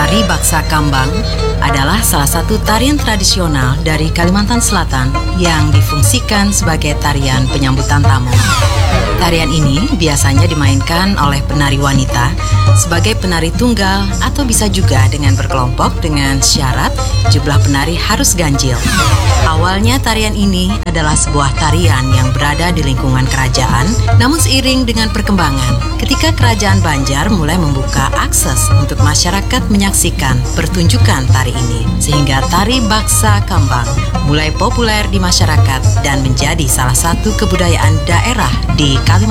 Tari Baksa Kambang adalah salah satu tarian tradisional dari Kalimantan Selatan yang difungsikan sebagai tarian penyambutan tamu. Tarian ini biasanya dimainkan oleh penari wanita sebagai penari tunggal atau bisa juga dengan berkelompok dengan syarat jumlah penari harus ganjil. Awalnya tarian ini adalah sebuah tarian yang berada di lingkungan kerajaan, namun seiring dengan perkembangan, ketika Kerajaan Banjar mulai membuka akses untuk masyarakat menyaksikan pertunjukan tari ini, sehingga tari Baksa Kambang mulai populer di masyarakat dan menjadi salah satu kebudayaan daerah di Kalimantan